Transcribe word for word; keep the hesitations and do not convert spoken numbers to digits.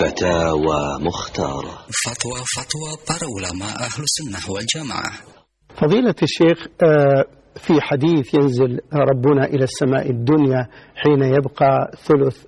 فتاوى مختارة. فتوى فتوى para ulama أهل السنة والجماعة. فضيلة الشيخ، في حديث ينزل ربنا إلى السماء الدنيا حين يبقى ثلث